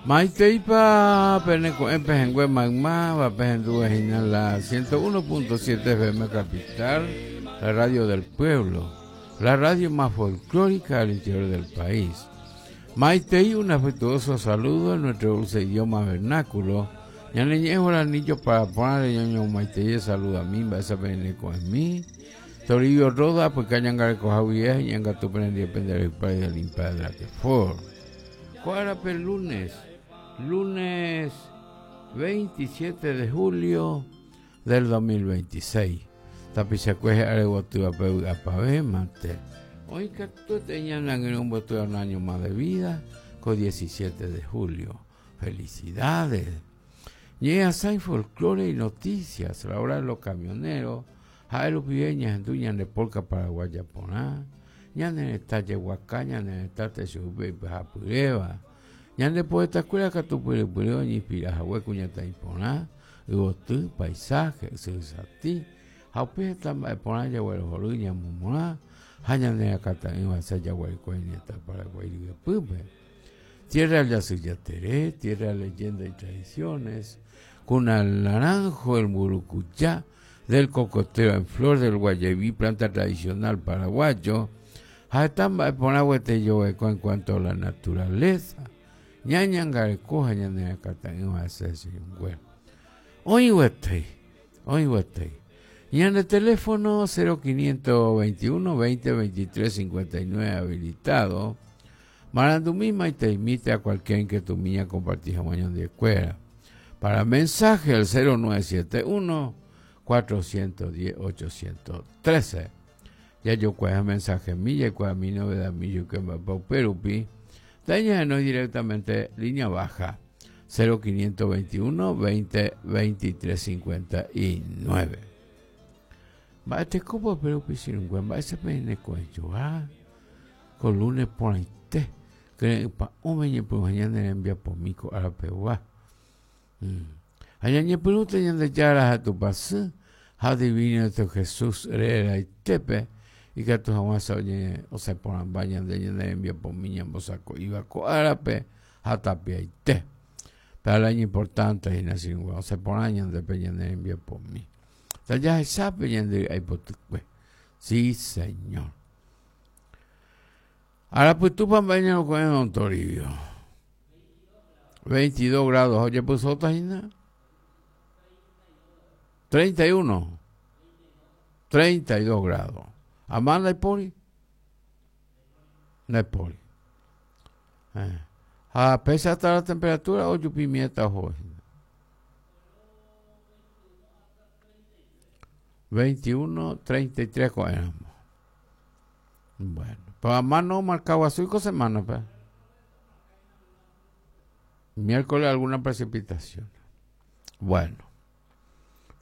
Maiteipa Peneco Empejengüe Magma, Vapejendu en la 101.7 FM Capital, la radio del pueblo, la radio más folclórica al interior del país. Maitei, un afectuoso saludo en nuestro dulce idioma vernáculo. Ya le llevo al niño para ponerle ñoño Maitei, saluda a mí, va a saber en mí. Toribio Roda, pues que hayan garco Javier, y hayan gato pendiente del país del imperio de la que for. ¿Cuál era el lunes? Lunes 27 de julio del 2026. Tapizacueje aregotua apave mate. Hoy que tú tenías un botón un año más de vida con 17 de julio. Felicidades. Llega Sain Folclore y Noticias, la hora de los camioneros. Jairo Piveñas en Duñan de Polca Paraguay Japoná. Ñan en esta Yehuacá, ñan en esta Texubé y Pajapureva. Ñan de poeta escuela que tu puripureo ni inspira hueco ñata imponá. Y botu, paisaje, susati. Jaupe está poná yahuelo jolú ñan mumulá. Hañan de acá en Vasa Yahuelco y esta Paraguay y Pupe. Tierra de la Suyateré, tierra de leyenda y tradiciones. Cuna al naranjo, el murucuyá. Del cocotero en flor del guayabí, planta tradicional paraguayo. Jatamba ponahuete yo en cuanto a la naturaleza. Ñañangareco, ñañanacatán, hoy huete. Y en el teléfono 0521 20 23 59 habilitado. Marandumima y te imite a cualquiera que tu niña compartija mañana de escuela. Para mensaje al 0971 410-813. Ya yo cuesta mensaje milla y cuesta mi novedad millo que me pa perupi. Dañanos directamente línea baja 0521 20 23 59. Va este copo perupi sin un buen va ese pene cuento con lunes por ahí te que pa un meñe por mañana envía por mico a la peua. Allá ni pregunta ya de ya a tu paso, ha divino tu Jesús era y tepe y que tu jamás oye o se ponen bañan de llena envía por mi mosaco iba co árabe ha tapia y te. Pero el año importante es nacer o se ponen de peñan de envía por mí. Ya se sabe ya de ahí por tu sí, señor. Ahora pues tú pan bañando con el Toribio. 22 grados, oye pues otra nada. 31, 32 grados. Amanda y Poli. No es Poli. A pesar hasta la temperatura, hoy pimienta hoy. 21, 33 con bueno, pues a mano marcado azul con semana, pues. Miércoles alguna precipitación. Bueno.